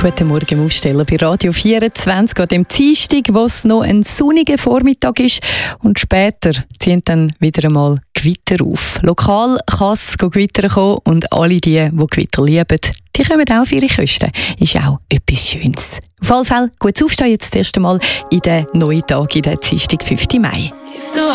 Guten Morgen, Aufsteller bei Radio 24 an dem Dienstag, wo es noch ein sonniger Vormittag ist und später ziehen dann wieder einmal Gewitter auf. Lokal kann es Gewitter kommen und alle die Gewitter lieben, die kommen auch auf ihre Kosten. Ist auch etwas Schönes. Auf jeden Fall, gutes Aufstehen jetzt das erste Mal in den neuen Tag, in den Dienstag, 5. Mai.